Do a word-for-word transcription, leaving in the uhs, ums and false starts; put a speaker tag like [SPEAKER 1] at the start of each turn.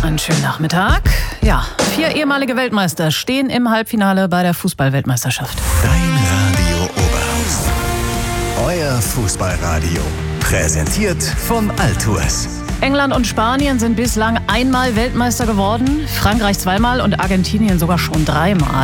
[SPEAKER 1] Einen schönen Nachmittag. Ja, vier ehemalige Weltmeister stehen im Halbfinale bei der Fußball-Weltmeisterschaft.
[SPEAKER 2] Dein Radio Oberhaus. Euer Fußballradio. Präsentiert von Altours.
[SPEAKER 1] England und Spanien sind bislang einmal Weltmeister geworden, Frankreich zweimal und Argentinien sogar schon dreimal.